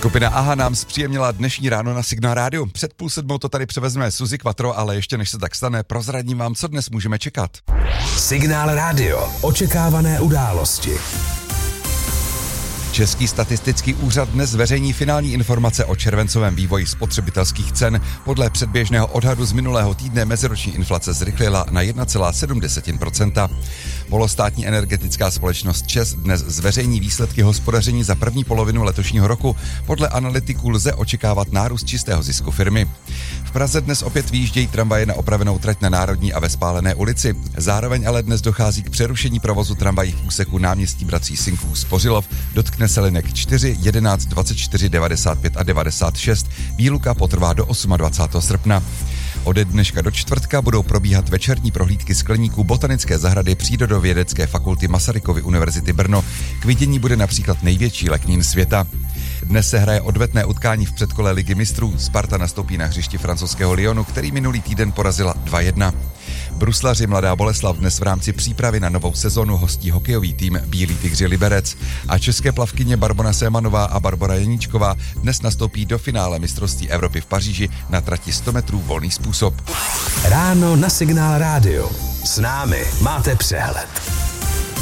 Skupina AHA nám zpříjemnila dnešní ráno na Signál rádiu. Před 6:30 to tady převezme Suzy Quattro, ale ještě než se tak stane, prozradím vám, co dnes můžeme čekat. Signál rádio. Očekávané události. Český statistický úřad dnes zveřejní finální informace o červencovém vývoji spotřebitelských cen. Podle předběžného odhadu z minulého týdne meziroční inflace zrychlila na 1,7%. Polostátní energetická společnost ČEZ dnes zveřejní výsledky hospodaření za první polovinu letošního roku. Podle analytiků lze očekávat nárůst čistého zisku firmy. V Praze dnes opět vyjíždějí tramvaje na opravenou trať na Národní a ve Spálené ulici. Zároveň ale dnes dochází k přerušení provozu tramvají v úseku náměstí bratří Sinků Spořilov. Dotkne se linek 4, 11, 24, 95 a 96. Výluka potrvá do 28. srpna. Ode dneška do čtvrtka budou probíhat večerní prohlídky skleníků Botanické zahrady Přírodovědecké fakulty Masarykovy univerzity Brno. K vidění bude například největší leknín světa. Dnes se hraje odvetné utkání v předkole Ligy mistrů. Sparta nastoupí na hřišti francouzského Lyonu, který minulý týden porazila 2-1. Bruslaři Mladá Boleslav dnes v rámci přípravy na novou sezonu hostí hokejový tým Bílí tygři Liberec. A české plavkyně Barbora Sémanová a Barbora Janíčková dnes nastoupí do finále mistrovství Evropy v Paříži na trati 100 metrů volný způsob. Ráno na Signál rádio. S námi máte přehled.